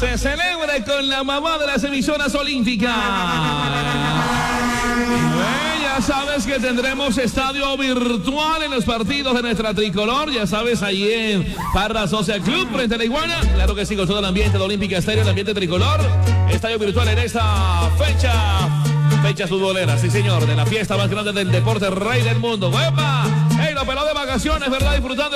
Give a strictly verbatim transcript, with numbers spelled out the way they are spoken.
se celebre con la mamá de las emisoras olímpicas. Ya sabes que tendremos estadio virtual en los partidos de nuestra tricolor. Ya sabes, ahí en Parra Social Club frente a la Iguana. Claro que sí, con todo el ambiente de Olímpica Estéreo, el ambiente tricolor. Estadio virtual en esta fecha. Fecha futbolera, sí señor, de la fiesta más grande del deporte rey del mundo. ¡Epa! ¡Ey, la pelada de vacaciones, verdad! Disfrutando